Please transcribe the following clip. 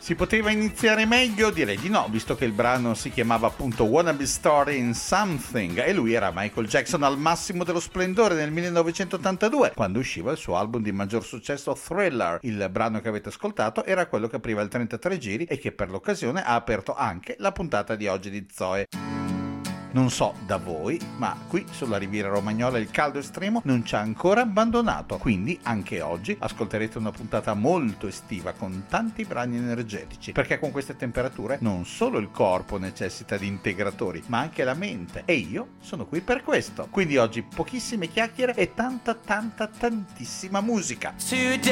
Si poteva iniziare meglio? Direi di no, visto che il brano si chiamava appunto Wanna Be Story in Something e lui era Michael Jackson al massimo dello splendore nel 1982, quando usciva il suo album di maggior successo Thriller. Il brano che avete ascoltato era quello che apriva il 33 giri e che per l'occasione ha aperto anche la puntata di oggi di Zoe. Non so da voi, ma qui sulla Riviera Romagnola il caldo estremo non ci ha ancora abbandonato, quindi anche oggi ascolterete una puntata molto estiva con tanti brani energetici, perché con queste temperature non solo il corpo necessita di integratori, ma anche la mente, e io sono qui per questo. Quindi oggi pochissime chiacchiere e tantissima musica.